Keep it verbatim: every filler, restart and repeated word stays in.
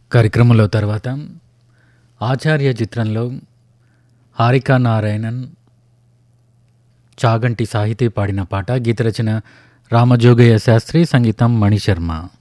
కార్యక్రమంలో తర్వాత ఆచార్య చిత్రంలో హారికా నారాయణన్ చాగంటి సాహితీ పాడిన పాట. గీత రచన రామజోగయ్య శాస్త్రి, సంగీతం మణిశర్మ.